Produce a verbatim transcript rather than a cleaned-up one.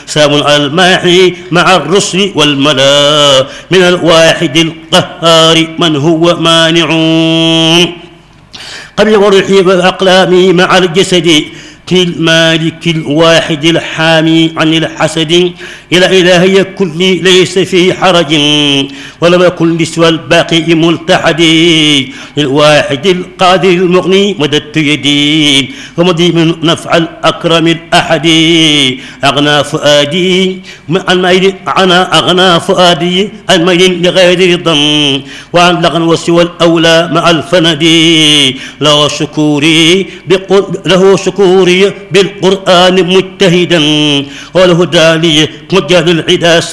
سلام على الماحي مع الرسل والملا من الواحد القهار من هو مانع قبل وروحي وأقلامي مع الجسد المالك الواحد الحامي عن الحسد إلى إلهي كل ليس في حرج ولم يكن لسوى الباقي ملتحد للواحد القادر المغني مددت يدي ومضي من نفع الأكرم الأحد أغنى فؤادي عن ميل عنا أغنى فؤادي عن ميل لغير رضا وعن لغن وسوى الأولى مع الفند له شكوري له شكوري بالقرآن مجتهدا وله دالي مجال العدا